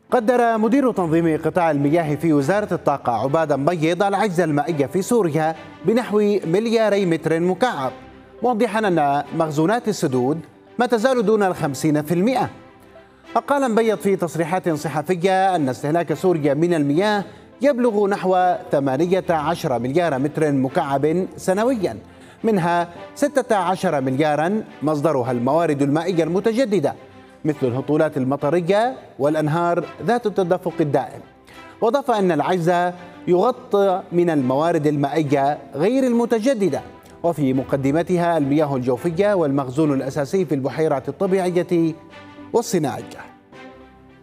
قدر مدير تنظيم قطاع المياه في وزارة الطاقة عبادة مبيض العجز المائي في سوريا بنحو 2 متر مكعب، موضحا أن مخزونات السدود ما تزال دون 50%. وقال مبيض في تصريحات صحفية أن استهلاك سوريا من المياه يبلغ نحو 18 مليار متر مكعب سنويا، منها 16 مليارا مصدرها الموارد المائية المتجددة مثل الهطولات المطرية والأنهار ذات التدفق الدائم. وأضاف أن العجز يغطى من الموارد المائية غير المتجددة، وفي مقدمتها المياه الجوفية والمخزون الأساسي في البحيرات الطبيعية والصناعية.